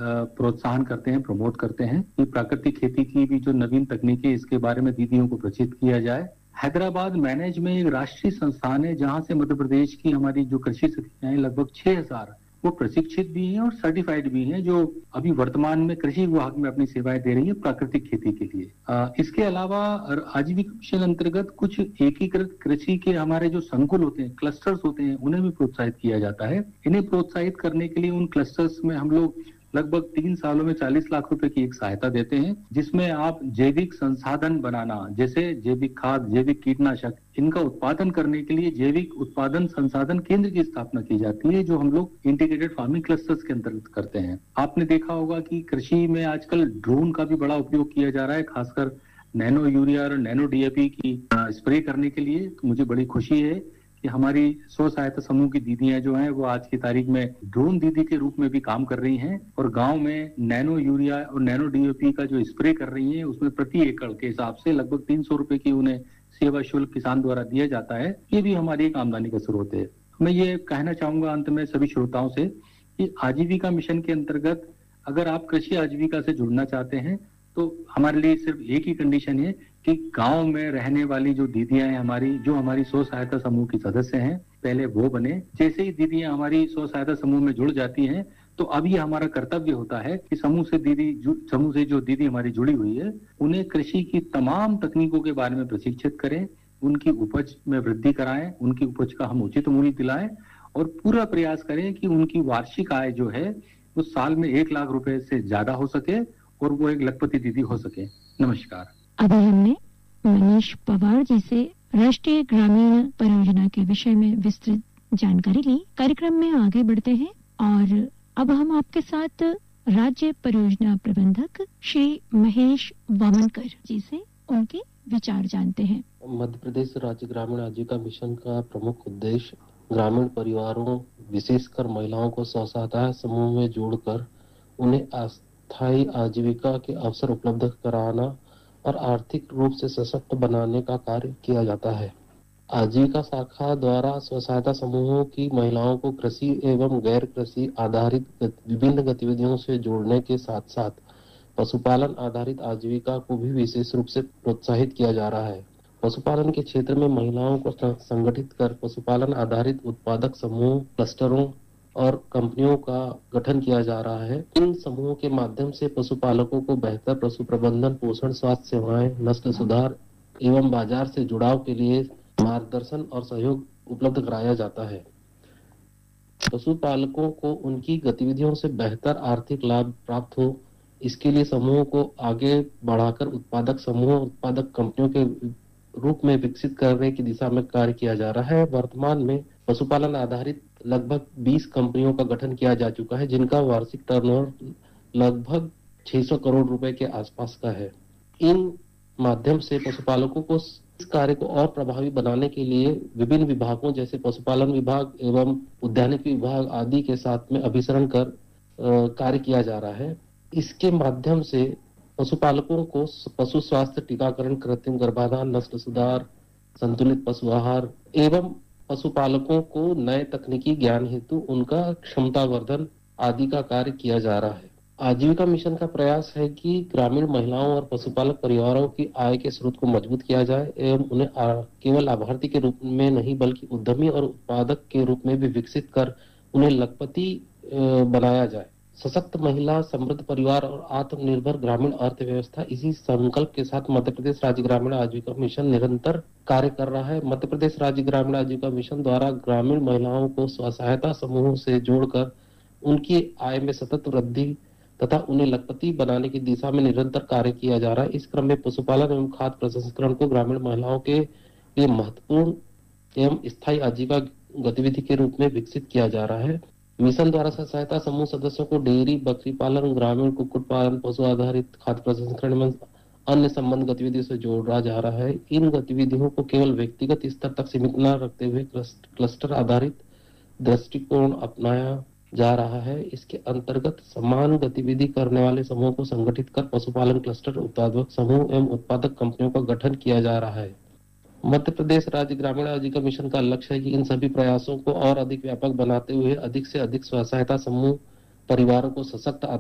प्रोत्साहन करते हैं, प्रमोट करते हैं कि प्राकृतिक खेती की भी जो नवीन तकनीकें इसके बारे में दीदियों को प्रचित किया जाए। हैदराबाद मैनेज में एक राष्ट्रीय संस्थान है जहां से मध्य प्रदेश की हमारी जो कृषि सखियां हैं लगभग 6000 वो प्रशिक्षित भी हैं और सर्टिफाइड भी हैं, जो अभी वर्तमान में कृषि विभाग में अपनी सेवाएं दे रही है प्राकृतिक खेती के लिए। इसके अलावा आजीविका मिशन अंतर्गत कुछ एकीकृत कृषि के हमारे जो संकुल होते हैं, क्लस्टर्स होते हैं, उन्हें भी प्रोत्साहित किया जाता है। इन्हें प्रोत्साहित करने के लिए उन क्लस्टर्स में हम लोग लगभग 3 सालों में 40 लाख रुपए की एक सहायता देते हैं, जिसमें आप जैविक संसाधन बनाना, जैसे जैविक खाद, जैविक कीटनाशक, इनका उत्पादन करने के लिए जैविक उत्पादन संसाधन केंद्र की स्थापना की जाती है, जो हम लोग इंटीग्रेटेड फार्मिंग क्लस्टर्स के अंतर्गत करते हैं। आपने देखा होगा कि कृषि में आजकल ड्रोन का भी बड़ा उपयोग किया जा रहा है, खासकर नैनो यूरिया और नैनो डीएपी की स्प्रे करने के लिए। तो मुझे बड़ी खुशी है कि हमारी स्व सहायता समूह की दीदियां जो हैं वो आज की तारीख में ड्रोन दीदी के रूप में भी काम कर रही हैं और गांव में नैनो यूरिया और नैनो डीएपी का जो स्प्रे कर रही हैं उसमें प्रति एकड़ के हिसाब से लगभग 300 रुपए की उन्हें सेवा शुल्क किसान द्वारा दिया जाता है। ये भी हमारी एक आमदनी का स्रोत है। मैं ये कहना चाहूंगा अंत में सभी श्रोताओं से कि आजीविका मिशन के अंतर्गत अगर आप कृषि आजीविका से जुड़ना चाहते हैं तो हमारे लिए सिर्फ एक ही कंडीशन है कि गांव में रहने वाली जो दीदियां हैं हमारी, जो हमारी स्व सहायता समूह की सदस्य हैं, पहले वो बने। जैसे ही दीदियां हमारी स्व सहायता समूह में जुड़ जाती हैं तो अब ये हमारा कर्तव्य होता है कि समूह से जो दीदी हमारी जुड़ी हुई है उन्हें कृषि की तमाम तकनीकों के बारे में प्रशिक्षित करें, उनकी उपज में वृद्धि कराएं, उनकी उपज का हम उचित मूल्य दिलाएं और पूरा प्रयास करें कि उनकी वार्षिक आय जो है वो साल में 1 लाख रुपए से ज्यादा हो सके और वो एक लखपति दीदी हो सके। नमस्कार। अभी हमने मनीष पवार जी से राष्ट्रीय ग्रामीण परियोजना के विषय में विस्तृत जानकारी ली। कार्यक्रम में आगे बढ़ते हैं और अब हम आपके साथ राज्य परियोजना प्रबंधक श्री महेश वामनकर जी से उनके विचार जानते हैं। मध्य प्रदेश राज्य ग्रामीण आजीविका मिशन का प्रमुख उद्देश्य ग्रामीण परिवारों, विशेषकर महिलाओं को स्व सहायता समूह में जोड़कर उन्हें स्थायी आजीविका के अवसर उपलब्ध कराना और आर्थिक रूप से सशक्त बनाने का कार्य किया जाता है। आजीविका शाखा द्वारा स्व सहायता समूहों की महिलाओं को कृषि एवं गैर कृषि आधारित विभिन्न गतिविधियों से जोड़ने के साथ साथ पशुपालन आधारित आजीविका को भी विशेष रूप से प्रोत्साहित किया जा रहा है। पशुपालन के क्षेत्र में महिलाओं को संगठित कर पशुपालन आधारित उत्पादक समूह, क्लस्टरों और कंपनियों का गठन किया जा रहा है। इन समूहों के माध्यम से पशुपालकों को बेहतर पशु प्रबंधन, पोषण, स्वास्थ्य सेवाएं, नस्ल सुधार एवं बाजार से जुड़ाव के लिए मार्गदर्शन और सहयोग उपलब्ध कराया जाता है। पशुपालकों को उनकी गतिविधियों से बेहतर आर्थिक लाभ प्राप्त हो, इसके लिए समूहों को आगे बढ़ाकर उत्पादक समूह, उत्पादक कंपनियों के रूप में विकसित करने की दिशा में कार्य किया जा रहा है। वर्तमान में पशुपालन आधारित लगभग 20 कंपनियों का गठन किया जा चुका है, जिनका वार्षिक टर्नओवर लगभग 600 करोड़ रुपए के आसपास का है। इन माध्यम से पशुपालकों को इस कार्य को और प्रभावी बनाने के लिए विभिन्न विभागों जैसे पशुपालन विभाग एवं उद्यानिकी विभाग आदि के साथ में अभिसरण कर कार्य किया जा रहा है। इसके माध्यम से पशुपालकों को पशु स्वास्थ्य, टीकाकरण, कृत्रिम गर्भाधान, नस्ल सुधार, संतुलित पशु आहार एवं पशुपालकों को नए तकनीकी ज्ञान हेतु उनका क्षमतावर्धन आदि का कार्य किया जा रहा है। आजीविका मिशन का प्रयास है कि ग्रामीण महिलाओं और पशुपालक परिवारों की आय के स्रोत को मजबूत किया जाए एवं उन्हें केवल लाभार्थी के रूप में नहीं बल्कि उद्यमी और उत्पादक के रूप में भी विकसित कर उन्हें लखपति बनाया जाए। सशक्त महिला, समृद्ध परिवार और आत्मनिर्भर ग्रामीण अर्थव्यवस्था, इसी संकल्प के साथ मध्य प्रदेश राज्य ग्रामीण आजीविका मिशन निरंतर कार्य कर रहा है। मध्य प्रदेश राज्य ग्रामीण आजीविका मिशन द्वारा ग्रामीण महिलाओं को स्व सहायता समूहों से जोड़कर उनकी आय में सतत वृद्धि तथा उन्हें लखपति बनाने की दिशा में निरंतर कार्य किया जा रहा है। इस क्रम में पशुपालन एवं खाद्य प्रसंस्करण को ग्रामीण महिलाओं के लिए महत्वपूर्ण एवं स्थायी आजीविका गतिविधि के रूप में विकसित किया जा रहा है। मिशन द्वारा सहायता समूह सदस्यों को डेयरी, बकरी पालन, ग्रामीण कुक्कुट पालन, पशु आधारित खाद्य प्रसंस्करण में अन्य संबंध गतिविधियों से जोड़ा जा रहा है। इन गतिविधियों को केवल व्यक्तिगत स्तर तक सीमित न रखते हुए क्लस्टर आधारित दृष्टिकोण अपनाया जा रहा है। इसके अंतर्गत समान गतिविधि करने वाले समूहों को संगठित कर पशुपालन क्लस्टर, उत्पादक समूह एवं उत्पादक कंपनियों का गठन किया जा रहा है। मध्य प्रदेश राज्य ग्रामीण आजीविका मिशन का लक्ष्य है कि इन सभी प्रयासों को और अधिक व्यापक बनाते हुए अधिक से अधिक स्व सहायता समूह परिवारों को सशक्त